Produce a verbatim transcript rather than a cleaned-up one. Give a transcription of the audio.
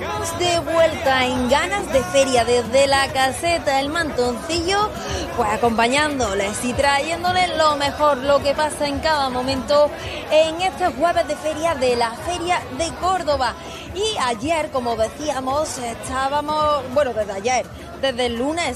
Estamos de vuelta en Ganas de Feria desde la caseta El Mantoncillo, pues acompañándoles y trayéndoles lo mejor, lo que pasa en cada momento en este jueves de feria de la Feria de Córdoba. Y ayer, como decíamos, estábamos, bueno, desde ayer, desde el lunes